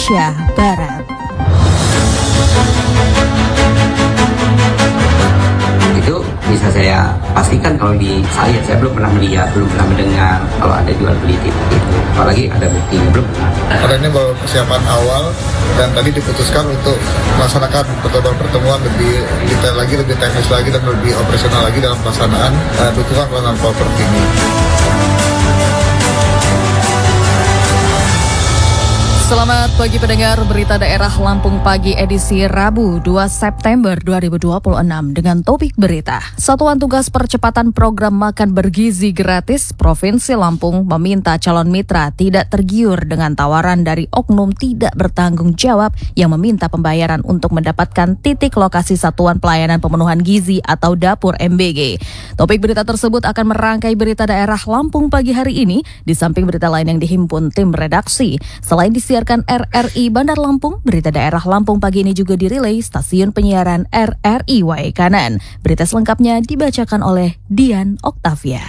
Indonesia Barat. Itu bisa saya pastikan kalau di saya belum pernah melihat, belum pernah mendengar kalau ada jual beli titik itu. Apalagi ada buktinya, belum pernah. Karena ini baru persiapan awal dan tadi diputuskan untuk melaksanakan pertemuan lebih detail lagi, lebih teknis lagi dan lebih operasional lagi dalam pelaksanaan dukungan pengelolaan properti ini. Selamat pagi pendengar berita daerah Lampung Pagi edisi Rabu 2 September 2026 dengan topik berita. Satuan Tugas Percepatan Program Makan Bergizi Gratis Provinsi Lampung meminta calon mitra tidak tergiur dengan tawaran dari oknum tidak bertanggung jawab yang meminta pembayaran untuk mendapatkan titik lokasi Satuan Pelayanan Pemenuhan Gizi atau Dapur MBG. Topik berita tersebut akan merangkai berita daerah Lampung pagi hari ini di samping berita lain yang dihimpun tim redaksi. Selain disiarkan RRI Bandar Lampung, berita daerah Lampung pagi ini juga dirilai stasiun penyiaran RRI Waikanan. Berita selengkapnya dibacakan oleh Dian Oktavia.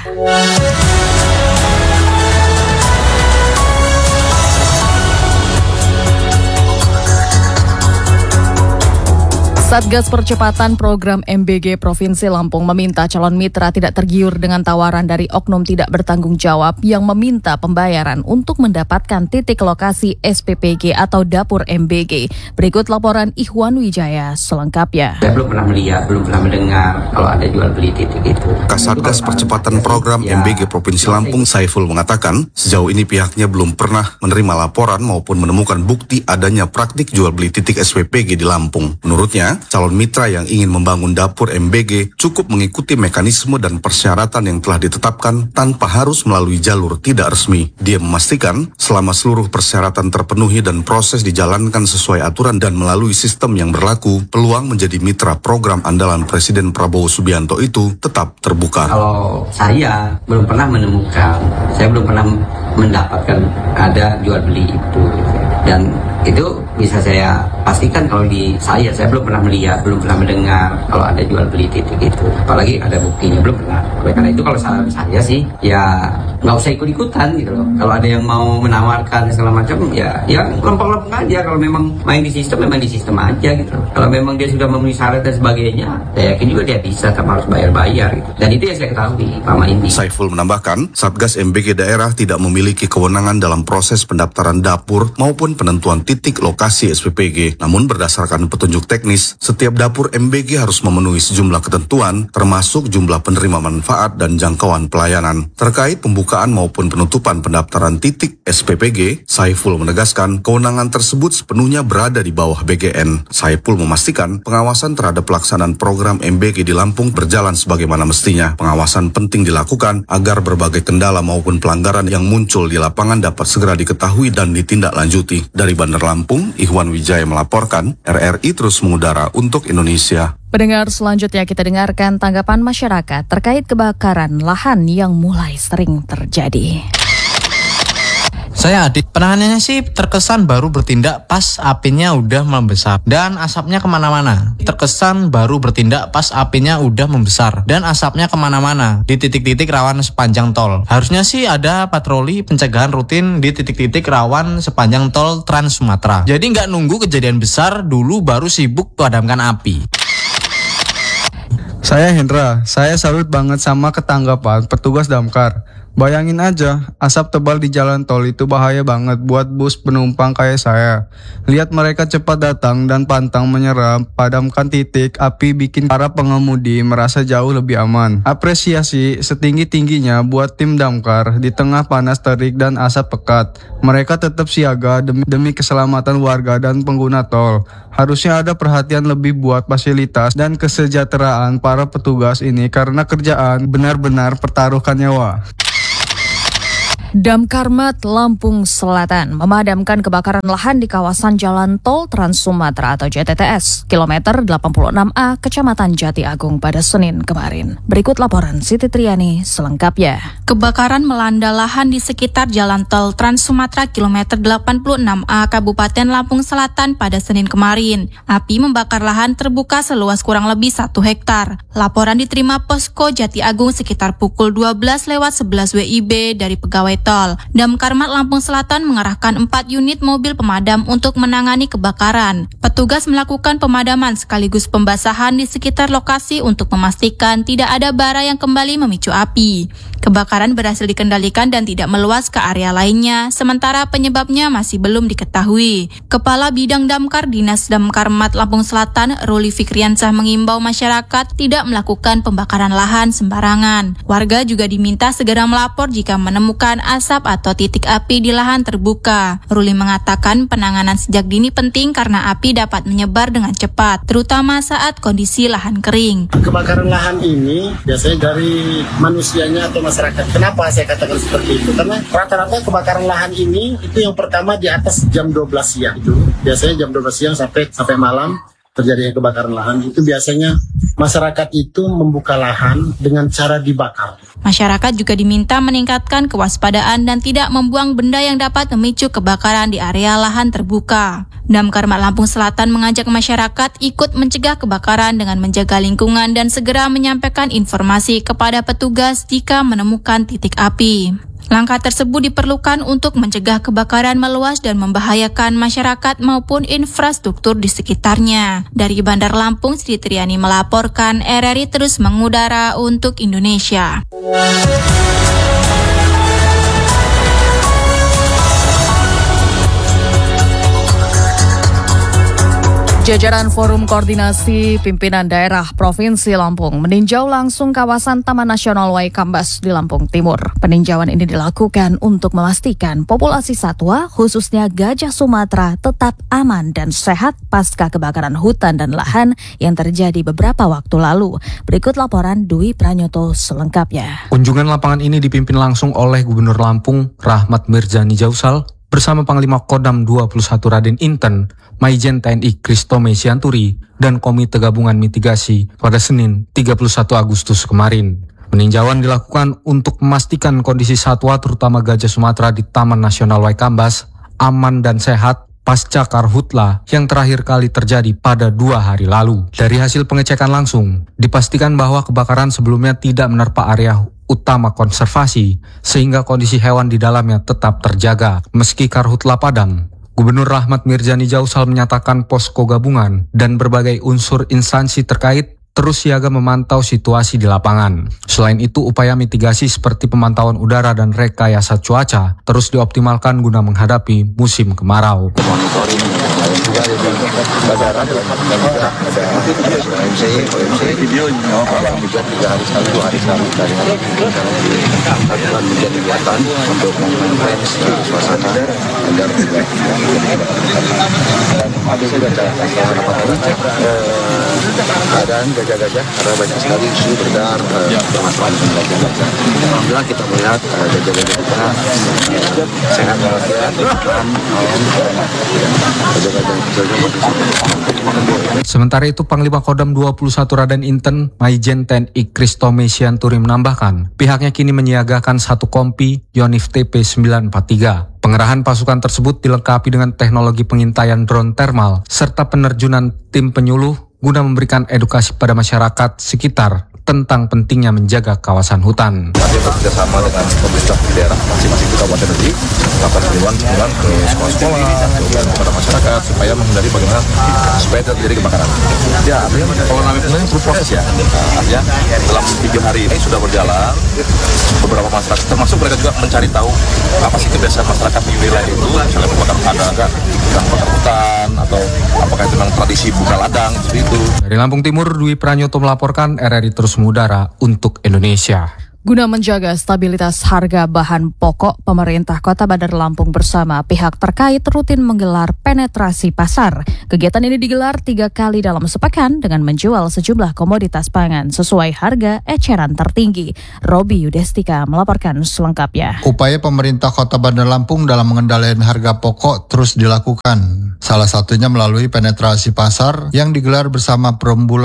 Satgas Percepatan Program MBG Provinsi Lampung meminta calon mitra tidak tergiur dengan tawaran dari oknum tidak bertanggung jawab yang meminta pembayaran untuk mendapatkan titik lokasi SPPG atau Dapur MBG. Berikut laporan Ikhwan Wijaya selengkapnya. Saya belum pernah melihat, belum pernah mendengar kalau ada jual beli titik itu. Kasatgas Percepatan Program MBG Provinsi Lampung Saiful mengatakan sejauh ini pihaknya belum pernah menerima laporan maupun menemukan bukti adanya praktik jual beli titik SPPG di Lampung. Menurutnya, calon mitra yang ingin membangun dapur MBG cukup mengikuti mekanisme dan persyaratan yang telah ditetapkan tanpa harus melalui jalur tidak resmi. Dia memastikan selama seluruh persyaratan terpenuhi dan proses dijalankan sesuai aturan dan melalui sistem yang berlaku, peluang menjadi mitra program andalan Presiden Prabowo Subianto itu tetap terbuka. Kalau saya belum pernah menemukan, saya belum pernah mendapatkan ada jual beli itu. Dan itu bisa saya pastikan kalau di saya belum pernah melihat, belum pernah mendengar kalau ada jual beli titik itu. Apalagi ada buktinya, belum pernah. Oleh karena itu kalau saran saya sih, ya nggak usah ikut-ikutan gitu loh. Kalau ada yang mau menawarkan segala macam, ya lempeng-lempeng aja. Kalau memang main di sistem, memang di sistem aja gitu loh. Kalau memang dia sudah memenuhi syarat dan sebagainya, saya yakin juga dia bisa, tanpa harus bayar-bayar gitu. Dan itu yang saya ketahui selama ini. Saiful menambahkan, Satgas MBG daerah tidak memiliki kewenangan dalam proses pendaftaran dapur maupun penentuan titik lokasi SPPG. Namun berdasarkan petunjuk teknis, setiap dapur MBG harus memenuhi sejumlah ketentuan, termasuk jumlah penerima manfaat dan jangkauan pelayanan. Terkait pembukaan maupun penutupan pendaftaran titik SPPG, Saiful menegaskan kewenangan tersebut sepenuhnya berada di bawah BGN. Saiful memastikan pengawasan terhadap pelaksanaan program MBG di Lampung berjalan sebagaimana mestinya. Pengawasan penting dilakukan agar berbagai kendala maupun pelanggaran yang muncul di lapangan dapat segera diketahui dan ditindaklanjuti. Dari Bandar Lampung, Ikhwan Wijaya melaporkan, RRI terus mengudara untuk Indonesia. Pendengar, selanjutnya kita dengarkan tanggapan masyarakat terkait kebakaran lahan yang mulai sering terjadi. Saya Adik, penanganannya sih terkesan baru bertindak pas apinya udah membesar dan asapnya kemana-mana. Terkesan baru bertindak pas apinya udah membesar dan asapnya kemana-mana di titik-titik rawan sepanjang tol. Harusnya sih ada patroli pencegahan rutin di titik-titik rawan sepanjang tol Trans Sumatera. Jadi nggak nunggu kejadian besar dulu baru sibuk padamkan api. Saya Hendra, saya salut banget sama ketanggapan petugas damkar. Bayangin aja, asap tebal di jalan tol itu bahaya banget buat bus penumpang kayak saya. Lihat mereka cepat datang dan pantang menyerah, padamkan titik api bikin para pengemudi merasa jauh lebih aman. Apresiasi setinggi-tingginya buat tim damkar di tengah panas terik dan asap pekat. Mereka tetap siaga demi keselamatan warga dan pengguna tol. Harusnya ada perhatian lebih buat fasilitas dan kesejahteraan para petugas ini karena kerjaan benar-benar pertaruhkan nyawa. Damkarmat Lampung Selatan memadamkan kebakaran lahan di kawasan Jalan Tol Trans Sumatera atau JTTS, kilometer 86A, Kecamatan Jati Agung pada Senin kemarin. Berikut laporan Siti Triani selengkapnya. Kebakaran melanda lahan di sekitar Jalan Tol Trans Sumatera kilometer 86A, Kabupaten Lampung Selatan pada Senin kemarin. Api membakar lahan terbuka seluas kurang lebih 1 hektar. Laporan diterima Posko Jati Agung sekitar pukul 12:11 WIB dari pegawai tol. Damkar Mat Lampung Selatan mengerahkan 4 unit mobil pemadam untuk menangani kebakaran. Petugas melakukan pemadaman sekaligus pembasahan di sekitar lokasi untuk memastikan tidak ada bara yang kembali memicu api. Kebakaran berhasil dikendalikan dan tidak meluas ke area lainnya, sementara penyebabnya masih belum diketahui. Kepala Bidang Damkar Dinas Damkar Mat Lampung Selatan, Ruli Fikriansah mengimbau masyarakat tidak melakukan pembakaran lahan sembarangan. Warga juga diminta segera melapor jika menemukan asap atau titik api di lahan terbuka. Ruli mengatakan penanganan sejak dini penting karena api dapat menyebar dengan cepat, terutama saat kondisi lahan kering. Kebakaran lahan ini biasanya dari manusianya atau masyarakat. Kenapa saya katakan seperti itu? Karena rata-rata kebakaran lahan ini itu yang pertama di atas jam 12 siang. Itu biasanya jam 12 siang sampai malam terjadinya kebakaran lahan. Itu biasanya masyarakat itu membuka lahan dengan cara dibakar. Masyarakat juga diminta meningkatkan kewaspadaan dan tidak membuang benda yang dapat memicu kebakaran di area lahan terbuka. Damkar Mat Lampung Selatan mengajak masyarakat ikut mencegah kebakaran dengan menjaga lingkungan dan segera menyampaikan informasi kepada petugas jika menemukan titik api. Langkah tersebut diperlukan untuk mencegah kebakaran meluas dan membahayakan masyarakat maupun infrastruktur di sekitarnya. Dari Bandar Lampung, Sri Triani melaporkan, RRI terus mengudara untuk Indonesia. Jajaran Forum Koordinasi Pimpinan Daerah Provinsi Lampung meninjau langsung kawasan Taman Nasional Waikambas di Lampung Timur. Peninjauan ini dilakukan untuk memastikan populasi satwa, khususnya gajah Sumatera, tetap aman dan sehat pasca kebakaran hutan dan lahan yang terjadi beberapa waktu lalu. Berikut laporan Dwi Pranyoto selengkapnya. Kunjungan lapangan ini dipimpin langsung oleh Gubernur Lampung, Rahmat Mirzani Jausal, bersama Panglima Kodam 21 Raden Inten, Maijen TNI Kristome Sianturi, dan Komite Gabungan Mitigasi pada Senin 31 Agustus kemarin. Peninjauan dilakukan untuk memastikan kondisi satwa terutama gajah Sumatera di Taman Nasional Waikambas aman dan sehat pasca karhutla yang terakhir kali terjadi pada 2 hari lalu. Dari hasil pengecekan langsung, dipastikan bahwa kebakaran sebelumnya tidak menerpa area utama konservasi, sehingga kondisi hewan di dalamnya tetap terjaga meski karhutla padam. Gubernur Rahmat Mirzani Jausal menyatakan posko gabungan dan berbagai unsur instansi terkait terus siaga memantau situasi di lapangan. Selain itu, upaya mitigasi seperti pemantauan udara dan rekayasa cuaca terus dioptimalkan guna menghadapi musim kemarau. Keadaan gajah-gajah karena banyak sekali isu beredar permasalahan gajah-gajah. Alhamdulillah kita melihat gajah-gajah kita sehat walafiat dan Sementara itu, Panglima Kodam 21 Raden Inten, Maijen TNI Kristome Sianturi menambahkan, pihaknya kini menyiagakan 1 kompi Yonif TP943. Pengerahan pasukan tersebut dilengkapi dengan teknologi pengintaian drone thermal serta penerjunan tim penyuluh guna memberikan edukasi pada masyarakat sekitar tentang pentingnya menjaga kawasan hutan. Kami bekerjasama dengan pemerintah di daerah masing-masing kabupaten negeri, melakukan kunjungan ke sekolah-sekolah, kepada masyarakat supaya menghindari bagaimana supaya terjadi kebakaran. Ya, kalau namanya penelitian perlu proses ya. Artinya dalam 3 hari ini sudah berjalan, beberapa masyarakat, termasuk mereka juga mencari tahu apa sih kebiasaan masyarakat di wilayah itu, misalnya membakar hutan atau apakah itu memang tradisi buka ladang seperti itu. Dari Lampung Timur, Dwi Pranyoto melaporkan, RRI terus mengudara untuk Indonesia. Guna menjaga stabilitas harga bahan pokok, pemerintah Kota Bandar Lampung bersama pihak terkait rutin menggelar penetrasi pasar. Kegiatan ini digelar 3 kali dalam sepekan dengan menjual sejumlah komoditas pangan sesuai harga eceran tertinggi. Robi Yudestika melaporkan selengkapnya. Upaya pemerintah Kota Bandar Lampung dalam mengendalikan harga pokok terus dilakukan. Salah satunya melalui penetrasi pasar yang digelar bersama Perumbulok,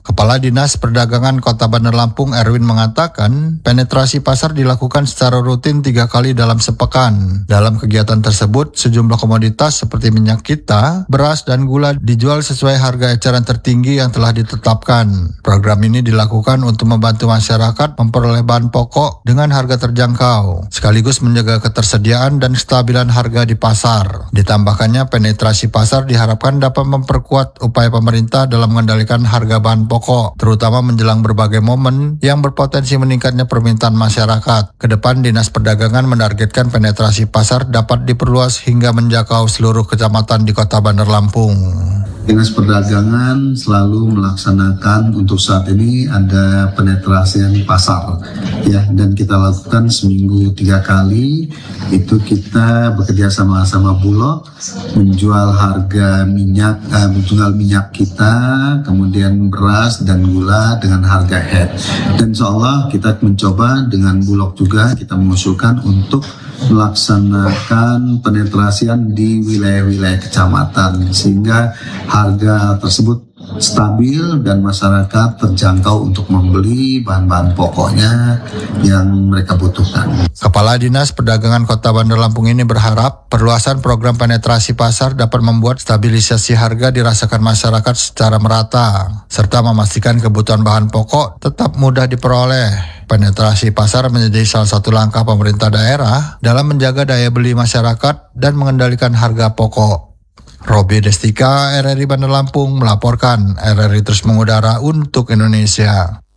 Kepala Dinas Perdagangan Kota Bandar Lampung Erwin mengatakan, penetrasi pasar dilakukan secara rutin 3 kali dalam sepekan. Dalam kegiatan tersebut, sejumlah komoditas seperti minyak kita, beras, dan gula dijual sesuai harga eceran tertinggi yang telah ditetapkan. Program ini dilakukan untuk membantu masyarakat memperoleh bahan pokok dengan harga terjangkau, sekaligus menjaga ketersediaan dan kestabilan harga di pasar. Ditambahkannya, penetrasi pasar diharapkan dapat memperkuat upaya pemerintah dalam mengendalikan harga bahan pokok, terutama menjelang berbagai momen yang berpotensi meningkatnya permintaan masyarakat. Kedepan, Dinas Perdagangan menargetkan penetrasi pasar dapat diperluas hingga menjangkau seluruh kecamatan di Kota Bandar Lampung. Dinas Perdagangan selalu melaksanakan untuk saat ini ada penetrasian pasar, ya, dan kita lakukan seminggu 3 kali. Itu kita bekerja sama Bulog menjual harga minyak, menjual minyak kita, kemudian beras dan gula dengan harga head. Dan insya Allah kita mencoba dengan Bulog juga kita mengusulkan untuk melaksanakan penetrasian di wilayah-wilayah kecamatan sehingga harga tersebut stabil dan masyarakat terjangkau untuk membeli bahan-bahan pokoknya yang mereka butuhkan. Kepala Dinas Perdagangan Kota Bandar Lampung ini berharap perluasan program penetrasi pasar dapat membuat stabilisasi harga dirasakan masyarakat secara merata, serta memastikan kebutuhan bahan pokok tetap mudah diperoleh. Penetrasi pasar menjadi salah satu langkah pemerintah daerah dalam menjaga daya beli masyarakat dan mengendalikan harga pokok. Robi Destika, RRI Bandar Lampung melaporkan. RRI terus mengudara untuk Indonesia.